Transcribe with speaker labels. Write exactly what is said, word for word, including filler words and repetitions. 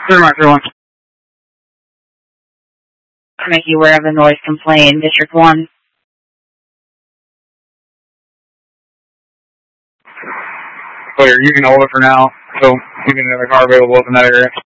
Speaker 1: Three mark, three one.
Speaker 2: To make you aware of the noise complaint, District one.
Speaker 1: Clear, you can hold it for now, so you can have a car available up in that area.